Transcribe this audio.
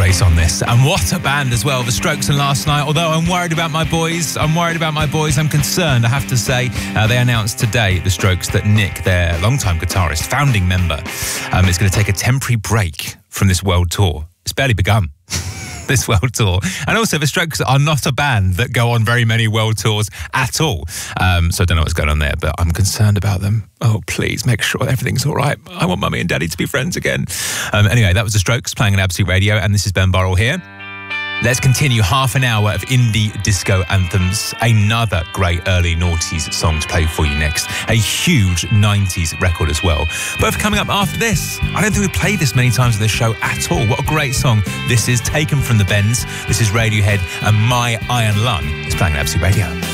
bass on this. And what a band as well, The Strokes and Last Night. Although I'm worried about my boys, I'm concerned, I have to say. They announced today, The Strokes, that Nick, their longtime guitarist, founding member, is going to take a temporary break from this world tour. It's barely begun. This world tour. And also, The Strokes are not a band that go on very many world tours at all. So I don't know what's going on there, but I'm concerned about them. Oh, please make sure everything's all right. I want Mummy and Daddy to be friends again. Anyway, that was The Strokes playing on Absolute Radio, and this is Ben Burrell here. Let's continue half an hour of indie disco anthems. Another great early noughties song to play for you next. A huge 90s record as well. Both coming up after this. I don't think we've played this many times on this show at all. What a great song. This is taken from the Bends. This is Radiohead, and My Iron Lung is playing on Absolute Radio.